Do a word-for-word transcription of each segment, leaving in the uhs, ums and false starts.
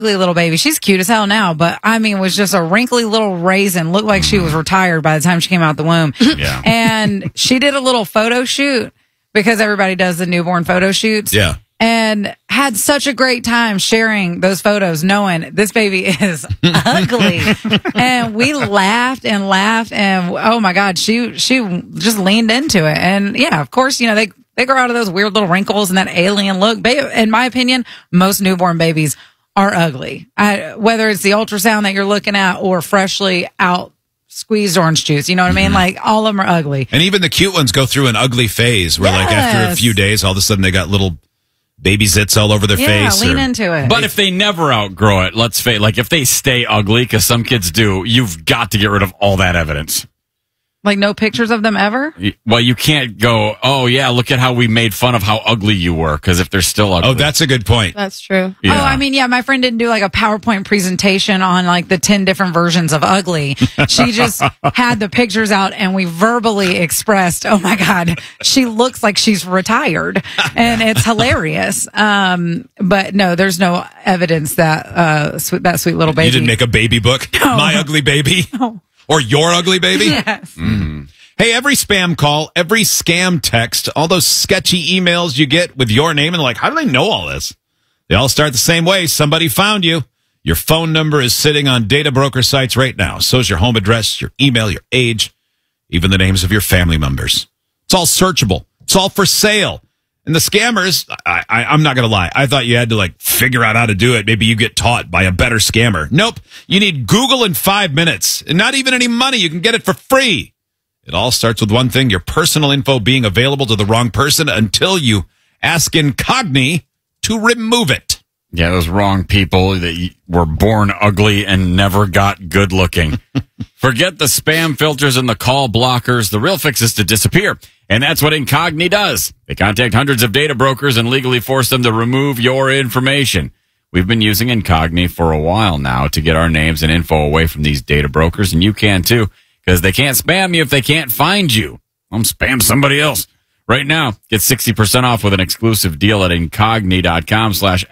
ugly little baby. She's cute as hell now, but I mean, was just a wrinkly little raisin. Looked like she was retired by the time she came out the womb. Yeah. And she did a little photo shoot because everybody does the newborn photo shoots. Yeah. And had such a great time sharing those photos, knowing this baby is ugly. And we laughed and laughed, and oh my God, she she just leaned into it. And yeah, of course, you know, they, they grow out of those weird little wrinkles and that alien look. Ba- In my opinion, most newborn babies are ugly. I, whether it's the ultrasound that you're looking at or freshly out squeezed orange juice, you know what I mean? Mm-hmm. Like, all of them are ugly. And even the cute ones go through an ugly phase where, Yes. like, after a few days, all of a sudden they got little baby zits all over their Yeah, face. lean or, into it. But if they never outgrow it, let's face, like if they stay ugly, because some kids do, you've got to get rid of all that evidence. Like, no pictures of them ever? Well, you can't go, oh yeah, look at how we made fun of how ugly you were, because if they're still ugly. Oh, that's a good point. That's true. Yeah. Oh, I mean, yeah, my friend didn't do like a PowerPoint presentation on like the ten different versions of ugly. She just had the pictures out and we verbally expressed, oh my God, she looks like she's retired. And it's hilarious. Um, but no, there's no evidence that, uh, sweet, that sweet little baby. You didn't make a baby book? No. My Ugly Baby? No. Or Your Ugly Baby? Yes. Mm-hmm. Hey, every spam call, every scam text, all those sketchy emails you get with your name, and like, how do they know all this? They all start the same way. Somebody found you. Your phone number is sitting on data broker sites right now. So is your home address, your email, your age, even the names of your family members. It's all searchable. It's all for sale. And the scammers, I, I, I'm not going to lie. I thought you had to like figure out how to do it. Maybe you get taught by a better scammer. Nope. You need Google in five minutes and not even any money. You can get it for free. It all starts with one thing, your personal info being available to the wrong person until you ask Incogni to remove it. Yeah, those wrong people that were born ugly and never got good looking. Forget the spam filters and the call blockers. The real fix is to disappear. And that's what Incogni does. They contact hundreds of data brokers and legally force them to remove your information. We've been using Incogni for a while now to get our names and info away from these data brokers, and you can too, because they can't spam you if they can't find you. I'm spam somebody else. Right now, get sixty percent off with an exclusive deal at incogni.com slash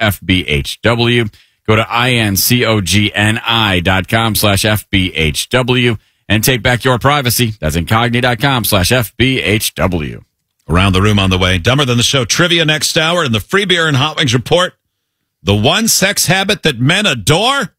FBHW. Go to I-N-C-O-G-N-I dot com slash F-B-H-W and take back your privacy. That's incogni.com slash F-B-H-W. Around the room on the way. Dumber Than the Show trivia next hour and the Free Beer and Hot Wings Report. The one sex habit that men adore?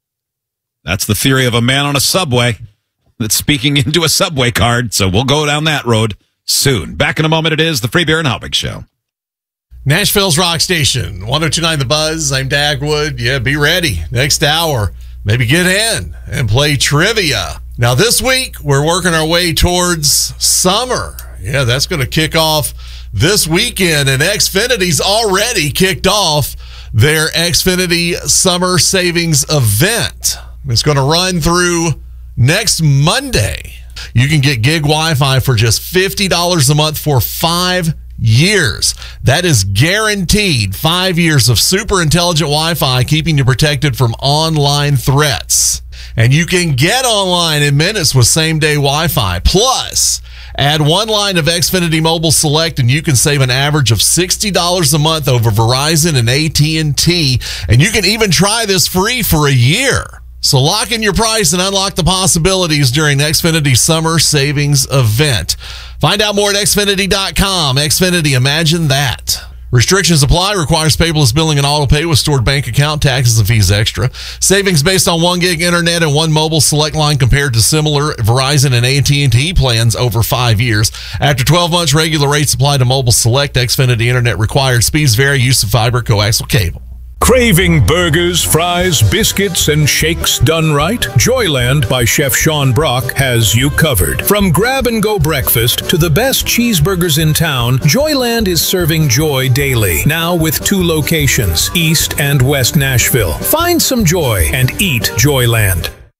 That's the theory of a man on a subway that's speaking into a subway card. So we'll go down that road soon. Back in a moment, it is the Free Beer and Hot Wings Show. Nashville's Rock Station, one oh two point nine The Buzz. I'm Dagwood. Yeah, be ready. Next hour, maybe get in and play trivia. Now, this week, we're working our way towards summer. Yeah, that's going to kick off this weekend, and Xfinity's already kicked off their Xfinity Summer Savings Event. It's going to run through next Monday. You can get gig Wi-Fi for just fifty dollars a month for five years. That is guaranteed five years of super intelligent Wi-Fi, keeping you protected from online threats. And you can get online in minutes with same-day Wi-Fi. Plus, add one line of Xfinity Mobile Select, and you can save an average of sixty dollars a month over Verizon and A T and T. And you can even try this free for a year. So lock in your price and unlock the possibilities during Xfinity's Summer Savings Event. Find out more at Xfinity dot com. Xfinity, imagine that. Restrictions apply. Requires paperless billing and auto pay with stored bank account, taxes, and fees extra. Savings based on one gig internet and one mobile select line compared to similar Verizon and A T and T plans over five years. After twelve months, regular rates apply to mobile select. Xfinity internet required. Speeds vary. Use of fiber, coaxial cable. Craving burgers, fries, biscuits, and shakes done right? Joyland by Chef Sean Brock has you covered. From grab-and-go breakfast to the best cheeseburgers in town, Joyland is serving joy daily. Now with two locations, East and West Nashville. Find some joy and eat Joyland.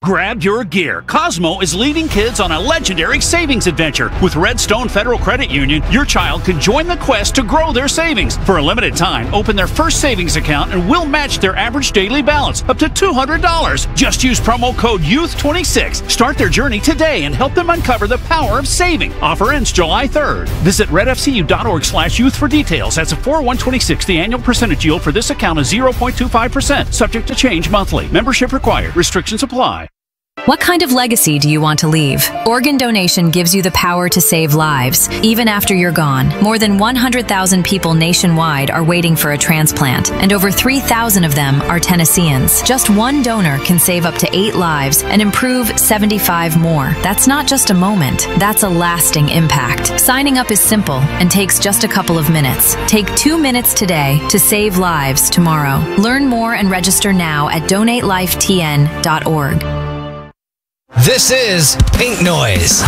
Grab your gear. Cosmo is leading kids on a legendary savings adventure. With Redstone Federal Credit Union, your child can join the quest to grow their savings. For a limited time, open their first savings account and we'll match their average daily balance up to two hundred dollars. Just use promo code youth twenty-six. Start their journey today and help them uncover the power of saving. Offer ends July third. Visit redfcu.org slash youth for details. That's a four oh one twenty-six. The annual percentage yield for this account is zero point two five percent. Subject to change monthly. Membership required. Restrictions apply. What kind of legacy do you want to leave? Organ donation gives you the power to save lives, even after you're gone. More than one hundred thousand people nationwide are waiting for a transplant, and over three thousand of them are Tennesseans. Just one donor can save up to eight lives and improve seventy-five more. That's not just a moment, that's a lasting impact. Signing up is simple and takes just a couple of minutes. Take two minutes today to save lives tomorrow. Learn more and register now at donate life t n dot org. This is Pink Noise.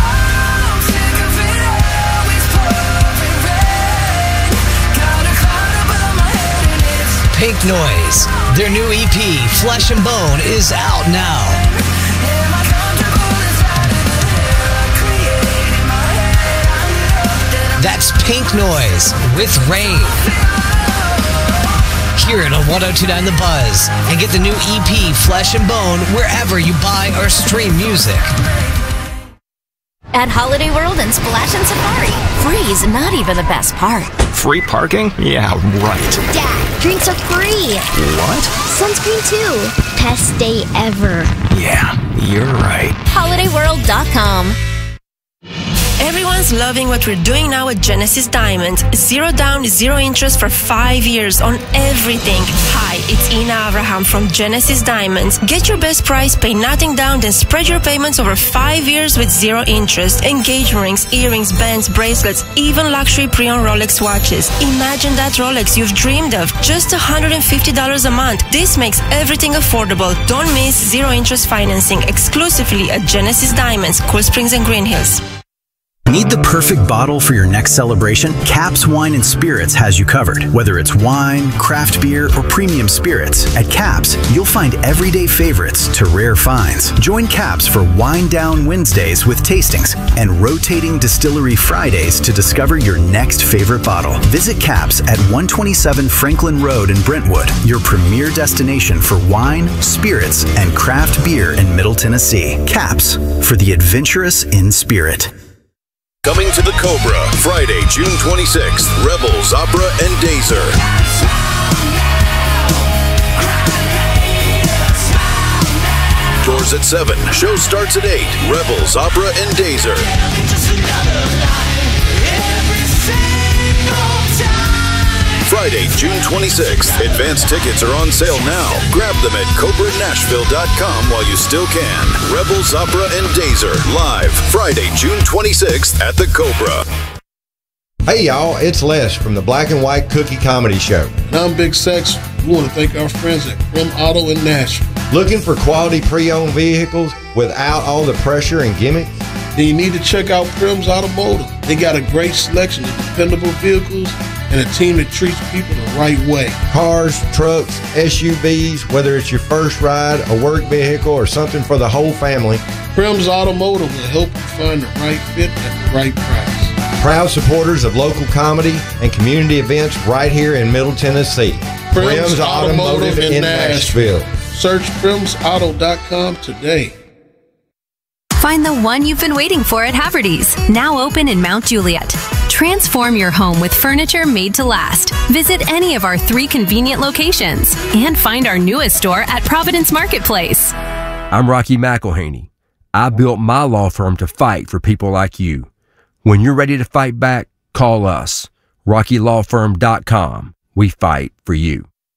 Pink Noise. Their new E P, Flesh and Bone, is out now. That's Pink Noise with Rain. Hear it on one oh two point nine The Buzz and get the new E P, Flesh and Bone, wherever you buy or stream music. At Holiday World and Splash and Safari, free is not even the best part. Free parking? Yeah, right. Dad, drinks are free. What? Sunscreen too. Best day ever. Yeah, you're right. holiday world dot com. Everyone's loving what we're doing now at Genesis Diamonds. Zero down, zero interest for five years on everything. Hi, it's Ina Abraham from Genesis Diamonds. Get your best price, pay nothing down, then spread your payments over five years with zero interest. Engagement rings, earrings, bands, bracelets, even luxury pre-owned Rolex watches. Imagine that Rolex you've dreamed of. Just one hundred fifty dollars a month. This makes everything affordable. Don't miss zero interest financing exclusively at Genesis Diamonds, Cool Springs and Green Hills. Need the perfect bottle for your next celebration? Caps Wine and Spirits has you covered. Whether it's wine, craft beer, or premium spirits, at Caps, you'll find everyday favorites to rare finds. Join Caps for Wine Down Wednesdays with tastings and rotating distillery Fridays to discover your next favorite bottle. Visit Caps at one twenty-seven Franklin Road in Brentwood, your premier destination for wine, spirits, and craft beer in Middle Tennessee. Caps, for the adventurous in spirit. Coming to the Cobra, Friday, June twenty-sixth, Rebels, Opera, and Dazer. Doors at seven, show starts at eight, Rebels, Opera, and Dazer. Friday, June twenty-sixth. Advance tickets are on sale now. Grab them at cobra nashville dot com while you still can. Rebels, Opera, and Dazer, live Friday, June twenty-sixth at the Cobra. Hey y'all, it's Les from the Black and White Cookie Comedy Show. And I'm Big Sex. We want to thank our friends at Prim Auto in Nashville. Looking for quality pre-owned vehicles without all the pressure and gimmicks? Then you need to check out Prim's Automotive. They got a great selection of dependable vehicles and a team that treats people the right way. Cars, trucks, S U Vs, whether it's your first ride, a work vehicle, or something for the whole family. Prim's Automotive will help you find the right fit at the right price. Proud supporters of local comedy and community events right here in Middle Tennessee. Prim's, Prim's Automotive, Automotive in, in Nashville. Nashville. Search prims auto dot com today. Find the one you've been waiting for at Haverty's, now open in Mount Juliet. Transform your home with furniture made to last. Visit any of our three convenient locations and find our newest store at Providence Marketplace. I'm Rocky McElhaney. I built my law firm to fight for people like you. When you're ready to fight back, call us. rocky law firm dot com. We fight for you.